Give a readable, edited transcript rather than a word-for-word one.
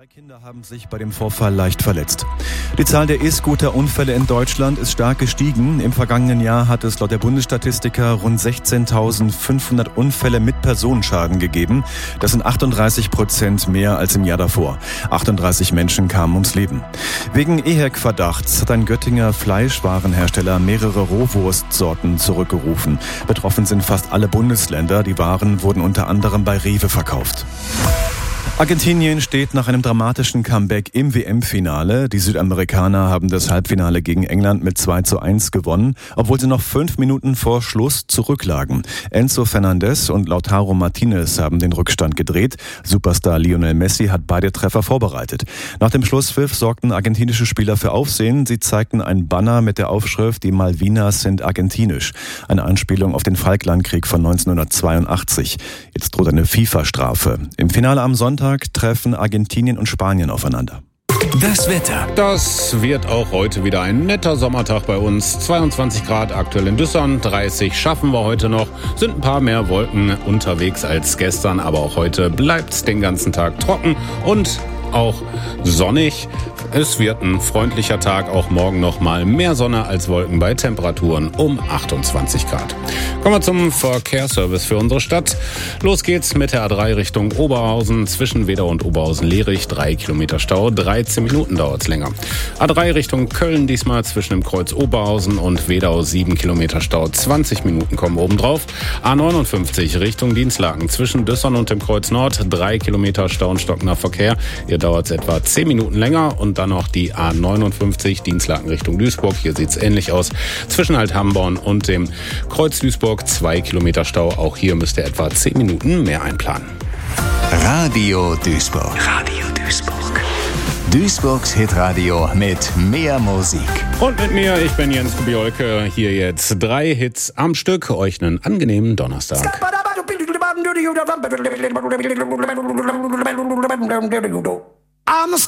Kinder haben sich bei dem Vorfall leicht verletzt. Die Zahl der E-Scooter-Unfälle in Deutschland ist stark gestiegen. Im vergangenen Jahr hat es laut der Bundesstatistiker rund 16.500 Unfälle mit Personenschaden gegeben. Das sind 38% mehr als im Jahr davor. 38 Menschen kamen ums Leben. Wegen EHEC-Verdachts hat ein Göttinger Fleischwarenhersteller mehrere Rohwurstsorten zurückgerufen. Betroffen sind fast alle Bundesländer. Die Waren wurden unter anderem bei Rewe verkauft. Argentinien steht nach einem dramatischen Comeback im WM-Finale. Die Südamerikaner haben das Halbfinale gegen England mit 2:1 gewonnen, obwohl sie noch 5 Minuten vor Schluss zurücklagen. Enzo Fernandez und Lautaro Martinez haben den Rückstand gedreht. Superstar Lionel Messi hat beide Treffer vorbereitet. Nach dem Schlusspfiff sorgten argentinische Spieler für Aufsehen. Sie zeigten ein Banner mit der Aufschrift "Die Malvinas sind argentinisch", eine Anspielung auf den Falklandkrieg von 1982. Jetzt droht eine FIFA-Strafe. Im Finale am Sonntag treffen Argentinien und Spanien aufeinander. Das Wetter. Das wird auch heute wieder ein netter Sommertag bei uns. 22 Grad aktuell in Düsseldorf, 30 schaffen wir heute noch. Sind ein paar mehr Wolken unterwegs als gestern, aber auch heute bleibt's den ganzen Tag trocken und auch sonnig. Es wird ein freundlicher Tag, auch morgen noch mal mehr Sonne als Wolken bei Temperaturen um 28 Grad. Kommen wir zum Verkehrsservice für unsere Stadt. Los geht's mit der A3 Richtung Oberhausen. Zwischen Wedau und Oberhausen-Lehrich 3 Kilometer Stau, 13 Minuten dauert's länger. A3 Richtung Köln, diesmal zwischen dem Kreuz Oberhausen und Wedau 7 Kilometer Stau, 20 Minuten kommen obendrauf. A59 Richtung Dienstlaken zwischen Düssern und dem Kreuz Nord, 3 Kilometer Stau und stockender Verkehr. Hier dauert's etwa 10 Minuten länger. Und dann noch die A59 Dienstlaken Richtung Duisburg. Hier sieht's ähnlich aus. Zwischen Alt-Hamborn und dem Kreuz Duisburg 2 Kilometer Stau. Auch hier müsst ihr etwa 10 Minuten mehr einplanen. Radio Duisburg. Radio Duisburg. Duisburgs Hitradio mit mehr Musik. Und mit mir, ich bin Jens Kubiolke. Hier jetzt 3 Hits am Stück. Euch einen angenehmen Donnerstag. I'm